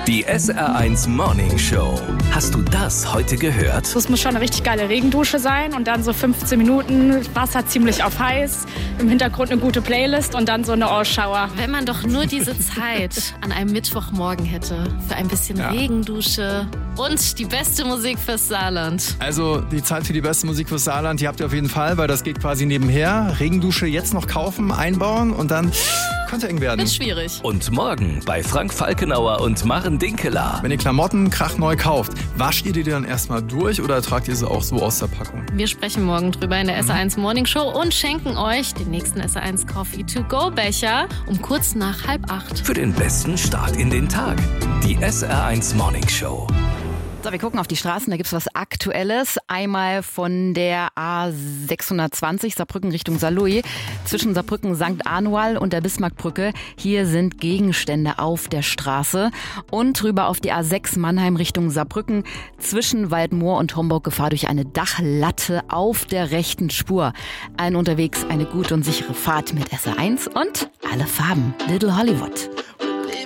Die SR1 Morning Show. Hast du das heute gehört? Das muss schon eine richtig geile Regendusche sein und dann so 15 Minuten, Wasser ziemlich auf heiß, im Hintergrund eine gute Playlist und dann so eine Ohrschauer. Wenn man doch nur diese Zeit an einem Mittwochmorgen hätte für ein bisschen Regendusche und die beste Musik fürs Saarland. Also die Zeit für die beste Musik fürs Saarland, die habt ihr auf jeden Fall, weil das geht quasi nebenher. Regendusche jetzt noch kaufen, einbauen und dann könnte eng werden. Wird schwierig. Und morgen bei Frank Falkenauer und Maren Dinkeler. Wenn ihr Klamotten krachneu kauft, wascht ihr die dann erstmal durch oder tragt ihr sie auch so aus der Packung? Wir sprechen morgen drüber in der SR1 Morning Show und schenken euch den nächsten SR1 Coffee to go Becher um kurz nach 7:30. Für den besten Start in den Tag. Die SR1 Morning Show. So, wir gucken auf die Straßen, da gibt's was Aktuelles. Einmal von der A620 Saarbrücken Richtung Saarlouis zwischen Saarbrücken St. Anual und der Bismarckbrücke. Hier sind Gegenstände auf der Straße. Und rüber auf die A6 Mannheim Richtung Saarbrücken zwischen Waldmoor und Homburg Gefahr durch eine Dachlatte auf der rechten Spur. Allen unterwegs eine gute und sichere Fahrt mit SR1 und alle Farben. Little Hollywood.